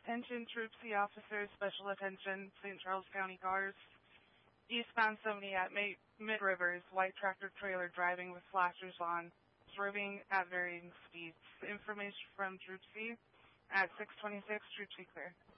Attention Troop C officers, special attention, St. Charles County cars. Eastbound 70 at Mid-Rivers, white tractor trailer driving with flashers on, swerving at varying speeds. Information from Troop C at 626, Troop C clear.